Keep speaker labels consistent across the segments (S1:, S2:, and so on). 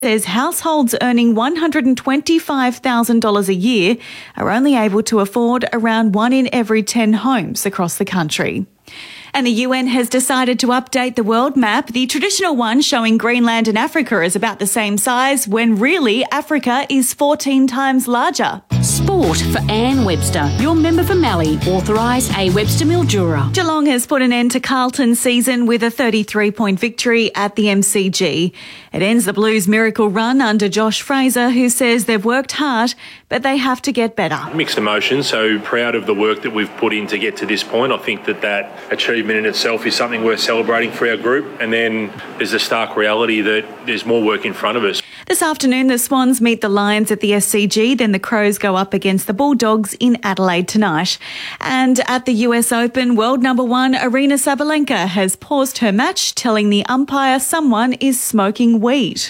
S1: says households earning $125,000 a year are only able to afford around 1 in every 10 homes across the country. And the UN has decided to update the world map, the traditional one showing Greenland and Africa is about the same size, when really Africa is 14 times larger.
S2: Sport for Anne Webster, your member for Mallee, authorised A. Webster Mildura.
S1: Geelong has put an end to Carlton's season with a 33-point victory at the MCG. It ends the Blues' miracle run under Josh Fraser, who says they've worked hard, but they have to get better.
S3: Mixed emotions, so proud of the work that we've put in to get to this point. I think that achievement in itself is something worth celebrating for our group, and then there's the stark reality that there's more work in front of us.
S1: This afternoon, the Swans meet the Lions at the SCG, then the Crows go up against the Bulldogs in Adelaide tonight. And at the US Open, world number 1 Aryna Sabalenka has paused her match, telling the umpire someone is smoking weed.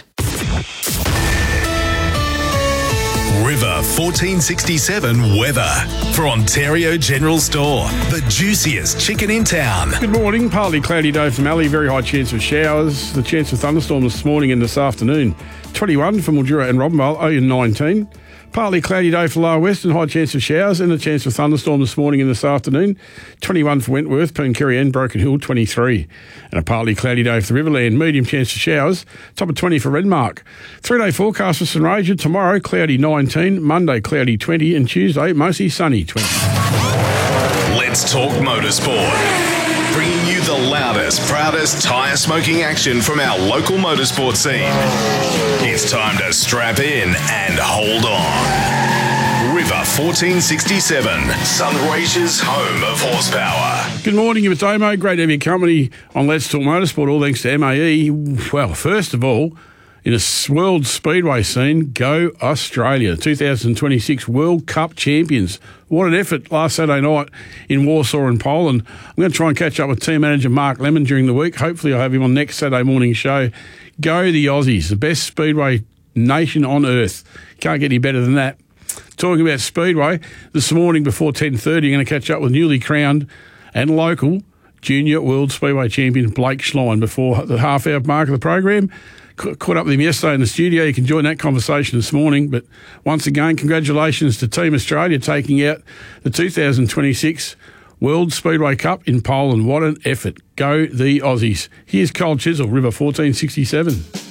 S4: River 1467 weather for Ontario General Store, the juiciest chicken in town.
S5: Good morning. Partly cloudy day for Mallee. Very high chance of showers. The chance of thunderstorm this morning and this afternoon. 21 for Mildura and Robinvale. 19. Partly cloudy day for Lower Western. High chance of showers and a chance of thunderstorm this morning and this afternoon. 21 for Wentworth, Pooncarie and Broken Hill. 23. And a partly cloudy day for the Riverland. Medium chance of showers. Top of 20 for Redmark. 3-day forecast for St Ranger. Tomorrow, cloudy 19. Monday, cloudy 20. And Tuesday, mostly sunny 20.
S4: Let's talk motorsport. Bringing you the loudest, proudest tyre smoking action from our local motorsport scene. It's time to strap in and hold on. River 1467, Sunraysia's home of horsepower.
S5: Good morning, it's Damo. Great to have your company on Let's Talk Motorsport, all thanks to MAE. Well, first of all, in a World Speedway scene, go Australia, 2026 World Cup champions. What an effort last Saturday night in Warsaw in Poland. I'm going to try and catch up with team manager Mark Lemon during the week. Hopefully I'll have him on next Saturday morning show. Go the Aussies, the best speedway nation on earth. Can't get any better than that. Talking about speedway, this morning before 10:30, I'm going to catch up with newly crowned and local junior World Speedway champion Blake Schlein before the half-hour mark of the program. Caught up with him yesterday in the studio. You can join that conversation this morning. But once again, congratulations to Team Australia taking out the 2026 World Speedway Cup in Poland. What an effort. Go the Aussies. Here's Cole Chisel, River 1467.